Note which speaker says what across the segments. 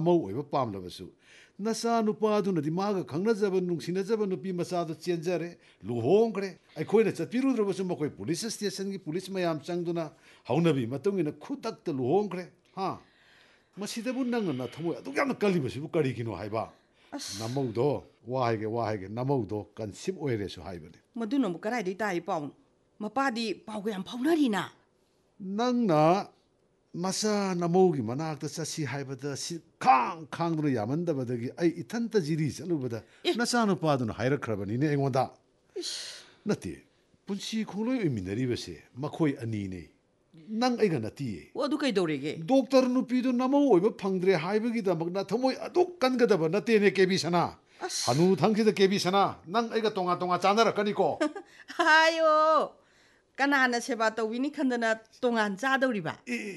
Speaker 1: ꯊꯃꯧ ꯑꯣꯏꯕ ꯄꯥꯝꯂꯕꯁꯨ ꯅꯆꯥ ꯅꯨꯄꯥꯗꯨꯅꯗꯤ ꯃꯥꯒ ꯈꯪꯅꯖꯕ ꯅꯨꯡꯁꯤꯅꯖꯕ ꯅꯨꯄꯤ ꯃꯆꯥꯗꯨ ꯆꯦꯟꯖꯔꯦ ꯂꯨꯍꯣꯡꯈ꯭ꯔꯦ ꯑꯩꯈꯣꯏꯅ ꯆꯠꯄꯤꯔꯨꯗ꯭ꯔꯕꯁꯨ ꯃꯈꯣꯏ ꯄꯨꯂꯤꯁ ꯁ꯭ꯇꯦꯁꯟꯒꯤ ꯄꯨꯂꯤꯁ ꯃꯌꯥꯝ ꯆꯪꯗꯨꯅ ꯍꯧꯅꯕꯤ ꯃꯇꯨꯡ ꯏꯟꯅ ꯈꯨꯗꯛꯇ ꯂꯨꯍꯣꯡꯈ꯭ꯔꯦ ꯍꯥ ꯃꯁꯤꯗꯕꯨ ꯅꯪꯅ ꯅꯊꯃꯣꯏ ꯑꯗꯨꯛ ꯌꯥꯝꯅ ꯀꯜꯂꯤꯕꯁꯤꯕꯨ ꯀꯔꯤꯒꯤꯅꯣ ꯍꯥꯏꯕ ꯅꯃꯧꯗꯣ ꯋꯥ ꯍꯥꯏꯒꯦ ꯅꯃꯧꯗꯣ ꯀꯟꯁꯤꯞ ꯑꯣꯏꯔꯦꯁꯨ ꯍꯥꯏꯕꯅꯤ
Speaker 2: ꯃꯗꯨꯅꯕꯨ ꯀꯗꯥꯏꯗꯒꯤ ꯇꯥꯔꯤ ꯄꯥꯎꯅꯣ ꯃꯄꯥꯗꯤ ꯄꯥꯎꯒ ꯌꯥꯝ ꯐꯥꯎꯅꯔꯤꯅ
Speaker 1: ꯅꯪꯅ ꯃꯆꯥ ꯅꯃꯧꯒꯤ ꯃꯅꯥꯛꯇ ꯆꯠꯁꯤ ꯍꯥꯏꯕꯗ ꯁꯤ ꯈꯥꯡꯗꯨꯅ ꯌꯥꯝꯃꯟꯗꯕꯗꯒꯤ ꯑꯩ ꯏꯊꯟꯇ ꯖꯤꯔꯤ ꯆꯠꯂꯨꯕꯗ ꯅꯆꯥꯅꯨꯄꯥꯗꯨꯅ ꯍꯥꯏꯔꯛꯈ꯭ꯔꯕꯅꯤꯅꯦ ꯑꯩꯉꯣꯟꯗ ꯅꯠꯇꯦ ꯄꯨꯟꯁꯤ ꯈꯣꯡꯂꯣꯏ ꯑꯣꯏꯃꯤꯟꯅꯔꯤꯕꯁꯦ ꯃꯈꯣꯏ ꯑꯅꯤꯅꯦ ꯅꯪ ꯑꯩꯒ ꯅꯠꯇꯤꯌꯦ
Speaker 2: ꯑꯣ ꯑꯗꯨ ꯀꯩꯗꯧꯔꯦꯒꯦ
Speaker 1: ꯗꯣꯛꯇꯔ ꯅꯨꯄꯤꯗꯨ ꯅꯃꯧ ꯑꯣꯏꯕ ꯐꯪꯗ꯭ꯔꯦ ꯍꯥꯏꯕꯒꯤꯗꯃꯛ ꯅꯊꯃꯣꯏ ꯑꯗꯨꯛ ꯀꯟꯒꯗꯕ ꯅꯠꯇꯦꯅꯦ ꯀꯦꯕꯤ ꯁꯅꯥ ꯍꯅꯨ ꯊꯪꯁꯤꯗ ꯀꯦꯕꯤ ꯁꯅꯥ ꯅꯪ ꯑꯩꯒ ꯇꯣꯉꯥꯟ ꯆꯥꯅꯔꯛꯀꯅꯤꯀꯣ
Speaker 2: ꯍꯥꯏꯌꯣ ꯀꯅꯥꯅ ꯁꯦꯕꯥ ꯇꯧꯕꯤꯅꯤ ꯈꯟꯗꯅ ꯇꯣꯉꯥꯟ ꯆꯥꯗꯧꯔꯤꯕ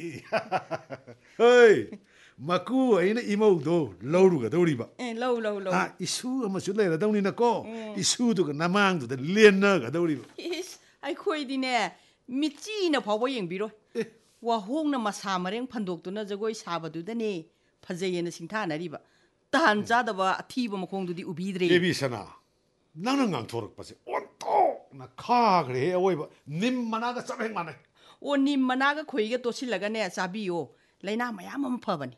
Speaker 1: ꯍꯣꯏ ꯃꯀꯨ ꯑꯩꯅ ꯏꯃꯧꯗꯣ ꯂꯧꯔꯨꯒꯗꯧꯔꯤꯕ
Speaker 2: ꯂꯧ
Speaker 1: ꯏꯁꯨ ꯑꯃꯁꯨ ꯂꯩꯔꯗꯧꯅꯤꯅꯀꯣ ꯏꯁꯨꯗꯨꯒ ꯅꯃꯥꯡꯗꯨꯗ ꯂꯦꯟꯅꯒꯗꯧꯔꯤꯕ
Speaker 2: ꯏꯁ ꯑꯩꯈꯣꯏꯗꯤꯅꯦ ꯃꯤꯆꯤꯅ ꯐꯥꯎꯕ ꯌꯦꯡꯕꯤꯔꯣꯏ ꯋꯥꯍꯣꯡꯅ ꯃꯁꯥ ꯃꯔꯦꯡ ꯐꯟꯗꯣꯛꯇꯨꯅ ꯖꯒꯣꯏ ꯁꯥꯕꯗꯨꯗꯅꯦ ꯐꯖꯩꯌꯦꯅ ꯁꯤꯡꯊꯥꯅꯔꯤꯕ ꯇꯍꯥꯟ ꯆꯥꯗꯕ ꯑꯊꯤꯕ ꯃꯈꯣꯡꯗꯨꯗꯤ ꯎꯕꯤꯗ꯭ꯔꯦ
Speaker 1: ꯀꯦꯕꯤ ꯁꯅꯥ ꯅꯪꯅ ꯉꯥꯡꯊꯣꯔꯛꯄꯁꯦ ꯑꯣꯟꯊꯣꯛꯅ ꯈꯥꯈ꯭ꯔꯦꯍꯦ ꯑꯋꯣꯏꯕ ꯅꯤꯝ ꯃꯅꯥꯒ ꯆꯞ ꯍꯦꯛ ꯃꯥꯟꯅꯩ
Speaker 2: ꯑꯣ ꯅꯤꯝ ꯃꯅꯥꯒ ꯈꯣꯏꯒ ꯇꯣꯠꯁꯤꯜꯂꯒꯅꯦ ꯆꯥꯕꯤꯌꯣ ꯂꯩꯅꯥ ꯃꯌꯥꯝ ꯑꯃ ꯐꯕꯅꯤ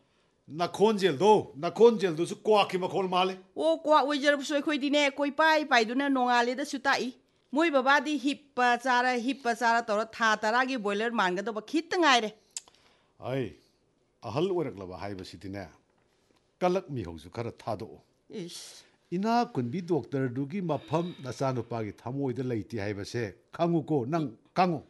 Speaker 1: ꯅꯈꯣꯟꯖꯦꯜꯗꯨꯁꯨ ꯀ꯭ꯋꯥꯛꯀꯤ ꯃꯈꯣꯜ ꯃꯥꯜꯂꯤ
Speaker 2: ꯑꯣ ꯀ꯭ꯋꯥꯛ ꯑꯣꯏꯖꯔꯕꯁꯨ ꯑꯩꯈꯣꯏꯗꯤꯅꯦ ꯀꯣꯏꯄꯥꯏ ꯄꯥꯏꯗꯨꯅ ꯅꯣꯡꯉꯥꯜꯂꯦꯗꯁꯨ ꯇꯥꯛꯏ ꯃꯣꯏ ꯕꯕꯥꯗꯤ ꯍꯤꯞꯄ ꯆꯥꯔ ꯇꯧꯔ ꯊꯥ 10ꯒꯤ ꯕꯣꯏꯂꯔ ꯃꯥꯟꯒꯗꯧꯕ ꯈꯤꯇ ꯉꯥꯏꯔꯦ
Speaker 1: ꯑꯩ ꯑꯍꯜ ꯑꯣꯏꯔꯛꯂꯕ ꯍꯥꯏꯕꯁꯤꯗꯤꯅꯦ ꯀꯂꯛ ꯃꯤꯍꯧꯁꯨ ꯈꯔ ꯊꯥꯗꯣꯛꯑꯣ
Speaker 2: ꯏꯁ
Speaker 1: ꯏꯅꯥ ꯈꯨꯟꯕꯤ ꯗꯣꯛꯇꯔꯗꯨꯒꯤ ꯃꯐꯝ ꯅꯆꯥꯅꯨꯄꯥꯒꯤ ꯊꯃꯣꯏꯗ ꯂꯩꯇꯦ ꯍꯥꯏꯕꯁꯦ ꯈꯪꯉꯨꯀꯣ ꯅꯪ ꯈꯪꯉꯨ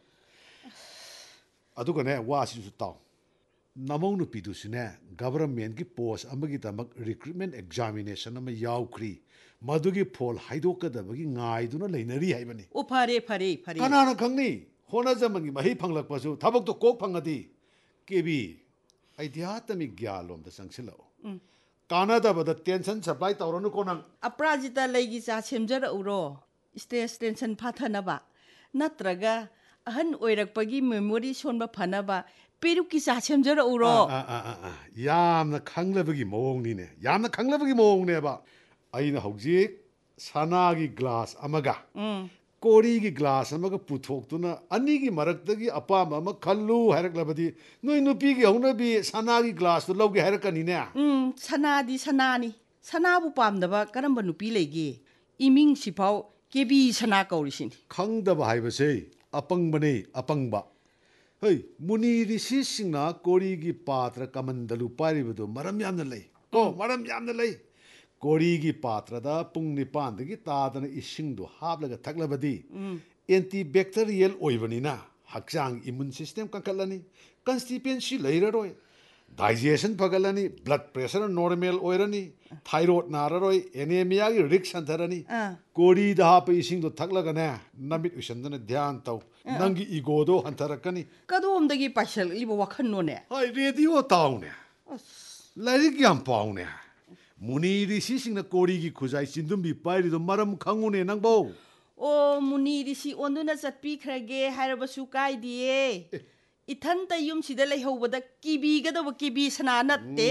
Speaker 1: ꯑꯗꯨꯒꯅꯦ ꯋꯥꯁꯤꯁꯨ ꯇꯥꯎ ꯅꯃꯧ ꯅꯨꯄꯤꯗꯨꯁꯨꯅꯦ ꯒꯚꯔꯟꯃꯦꯟꯠꯒꯤ ꯄꯣꯁ ꯑꯃꯒꯤꯗꯃꯛ ꯔꯤꯀ꯭ꯔꯨꯠꯃꯦꯟꯠ ꯑꯦꯛꯖꯥꯃꯤꯅꯦꯁꯟ ꯑꯃ ꯌꯥꯎꯈ꯭ꯔꯤ ꯃꯗꯨꯒꯤ ꯐꯣꯜ ꯍꯥꯏꯗꯣꯛꯀꯗꯕꯒꯤ ꯉꯥꯏꯗꯨꯅ ꯂꯩꯅꯔꯤ ꯍꯥꯏꯕꯅꯤ
Speaker 2: ꯑꯣ ꯐꯔꯦ
Speaker 1: ꯀꯅꯥꯅ ꯈꯪꯅꯤ ꯍꯣꯠꯅꯖꯃꯟꯒꯤ ꯃꯍꯩ ꯐꯪꯂꯛꯄꯁꯨ ꯊꯕꯛꯇꯣ ꯀꯣꯛ ꯐꯪꯉꯗꯤ ꯀꯦꯕꯤ ꯑꯩꯙ꯭ꯌꯥꯠꯃꯤꯛ ꯒ꯭ꯌꯥꯟ ꯂꯣꯝꯗ ꯆꯪꯁꯤꯜꯂꯛꯑꯣ ꯀꯥꯟꯅꯗꯕꯗ ꯇꯦꯟꯁꯟ ꯁꯄ꯭ꯂꯥꯏ ꯇꯧꯔꯅꯨꯀꯣ ꯅꯪ
Speaker 2: ꯑꯄꯔꯥꯖꯤꯇꯥ ꯂꯩꯒꯤ ꯆꯥ ꯁꯦꯝꯖꯔꯛꯎꯔꯣ ꯁ꯭ꯇ꯭ꯔꯦꯁ ꯇꯦꯟꯁꯟ ꯐꯥꯊꯅꯕ ꯅꯠꯇ꯭ꯔꯒ ꯑꯍꯟ ꯑꯣꯏꯔꯛꯄꯒꯤ ꯃꯦꯃꯣꯔꯤ ꯁꯣꯟꯕ ꯐꯅꯕ ꯄꯦꯔꯨꯛꯀꯤ ꯆꯥ ꯁꯦꯝꯖꯔꯛꯎꯔꯣ
Speaker 1: ꯌꯥꯝꯅ ꯈꯪꯂꯕꯒꯤ ꯃꯑꯣꯡꯅꯤꯅꯦ ꯌꯥꯝꯅ ꯈꯪꯂꯕꯒꯤ ꯃꯑꯣꯡꯅꯦꯕ ꯑꯩꯅ ꯍꯧꯖꯤꯛ ꯁꯅꯥꯒꯤ ꯒ꯭ꯂꯥꯁ ꯑꯃꯒ ꯀꯣꯔꯤꯒꯤ ꯒ꯭ꯂꯥꯁ ꯑꯃꯒ ꯄꯨꯊꯣꯛꯇꯨꯅ ꯑꯅꯤꯒꯤ ꯃꯔꯛꯇꯒꯤ ꯑꯄꯥꯝꯕ ꯑꯃ ꯈꯜꯂꯨ ꯍꯥꯏꯔꯛꯂꯕꯗꯤ ꯅꯣꯏ ꯅꯨꯄꯤꯒꯤ ꯍꯧꯅꯕꯤ ꯁꯅꯥꯒꯤ ꯒ꯭ꯂꯥꯁꯇꯨ ꯂꯧꯒꯦ ꯍꯥꯏꯔꯛꯀꯅꯤꯅꯦ
Speaker 2: ꯁꯅꯥꯗꯤ ꯁꯅꯥꯅꯤ ꯁꯅꯥꯕꯨ ꯄꯥꯝꯗꯕ ꯀꯔꯝꯕ ꯅꯨꯄꯤ ꯂꯩꯒꯦ ꯏꯃꯤꯡꯁꯤꯐꯥꯎ ꯀꯦꯕꯤ ꯁꯅꯥ ꯀꯧꯔꯤꯁꯤꯅꯤ
Speaker 1: ꯈꯪꯗꯕ ꯍꯥꯏꯕꯁꯦ ꯑꯄꯪꯕꯅꯦ ꯑꯄꯪꯕ ꯍꯩ ꯃꯨꯅꯤ ꯔꯤꯁꯤꯁꯤꯡꯅ ꯀꯣꯔꯤꯒꯤ ꯄꯥꯇ꯭ꯔ ꯀꯃꯟꯗꯂꯨ ꯄꯥꯏꯔꯤꯕꯗꯨ ꯃꯔꯝ ꯌꯥꯝꯅ ꯂꯩ ꯃꯔꯝ ꯌꯥꯝꯅ ꯂꯩ ꯀꯣꯔꯤꯒꯤ ꯄꯥꯇ꯭ꯔꯗ ꯄꯨꯡ 9 ꯇꯥꯗꯅ ꯏꯁꯤꯡꯗꯨ ꯍꯥꯞꯂꯒ ꯊꯛꯂꯕꯗꯤ ꯑꯦꯟꯇꯤ ꯕꯦꯛꯇꯔꯤꯌꯦꯜ ꯑꯣꯏꯕꯅꯤꯅ ꯍꯛꯆꯥꯡ ꯏꯃ꯭ꯌꯨꯟ ꯁꯤꯁꯇꯦꯝ ꯀꯟꯈꯠꯂꯅꯤ ꯀꯟꯁꯇꯤꯄꯦꯟꯁꯤ ꯂꯩꯔꯔꯣꯏ ꯗꯥꯏꯖꯦꯁꯟ ꯐꯒꯠꯂꯅꯤ ꯕ꯭ꯂꯗ ꯄ꯭ꯔꯦꯁꯔ ꯅꯣꯔꯃꯦꯜ ꯑꯣꯏꯔꯅꯤ ꯊꯥꯏꯔꯣꯏꯗ ꯅꯥꯔꯔꯣꯏ ꯑꯦꯅꯦꯃꯤꯌꯥꯒꯤ ꯔꯤꯛꯁ ꯍꯟꯊꯔꯅꯤ ꯀꯣꯔꯤꯗ ꯍꯥꯞꯄ ꯏꯁꯤꯡꯗꯣ ꯊꯛꯂꯒꯅꯦ ꯅꯃꯤꯠ ꯎꯏꯁꯟꯗꯅ ꯙ꯭ꯌꯥꯟ ꯇꯧ ꯅꯪꯒꯤ ꯏꯒꯣꯗꯣ ꯍꯟꯊꯔꯛꯀꯅꯤ
Speaker 2: ꯀꯗꯣꯝꯗꯒꯤ ꯄꯥꯏꯁꯜꯂꯛꯂꯤꯕ ꯋꯥꯈꯜꯅꯣꯅꯦ
Speaker 1: ꯍꯣꯏ ꯔꯦꯗꯤꯑꯣ ꯇꯥꯎꯅꯦ ꯂꯥꯏꯔꯤꯛ ꯌꯥꯝ ꯄꯥꯎꯅꯦ ꯃꯨꯅꯤ ꯔꯤꯁꯤꯁꯤꯡꯅ ꯀꯣꯔꯤꯒꯤ ꯈꯨꯖꯥꯏ ꯆꯤꯟꯗꯨꯝꯕꯤ ꯄꯥꯏꯔꯤꯗꯣ ꯃꯔꯝ ꯈꯪꯉꯨꯅꯦ ꯅꯪꯕꯣ
Speaker 2: ꯑꯣ ꯃꯨꯅꯤ ꯔꯤꯁꯤ ꯑꯣꯟꯗꯨꯅ ꯆꯠꯄꯤꯈ꯭ꯔꯒꯦ ꯍꯥꯏꯔꯕꯁꯨ ꯀꯥꯏꯗꯤꯌꯦ ꯏꯊꯟꯇ ꯌꯨꯝꯁꯤꯗ ꯂꯩꯍꯧꯕꯗ ꯀꯤꯕꯤꯒꯗꯧꯕ ꯀꯦꯕꯤ ꯁꯅꯥ ꯅꯠꯇꯦ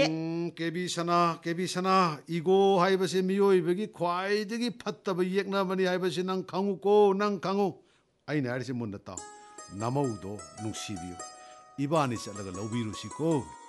Speaker 1: ꯀꯦꯕꯤ ꯁꯅꯥ ꯏꯒꯣ ꯍꯥꯏꯕꯁꯤ ꯃꯤꯑꯣꯏꯕꯒꯤ ꯈ꯭ꯋꯥꯏꯗꯒꯤ ꯐꯠꯇꯕ ꯌꯦꯛꯅꯕꯅꯤ ꯍꯥꯏꯕꯁꯤ ꯅꯪ ꯈꯪꯉꯨꯀꯣ ꯅꯪ ꯈꯪꯉꯨ ꯑꯩꯅ ꯍꯥꯏꯔꯤꯁꯤ ꯃꯨꯟꯅ ꯇꯥꯎ ꯅꯃꯧꯗꯣ ꯅꯨꯡꯁꯤꯕꯤꯌꯨ ꯏꯕꯥꯅꯤ ꯆꯠꯂꯒ ꯂꯧꯕꯤꯔꯨꯁꯤꯀꯣ